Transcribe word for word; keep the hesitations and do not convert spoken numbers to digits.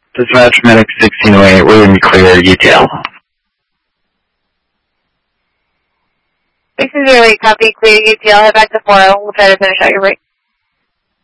Dispatch Medic sixteen oh eight, we're going to be clear, U T L. sixteen oh eight, copy, clear U T L, head back to four oh, we'll try to finish out your break.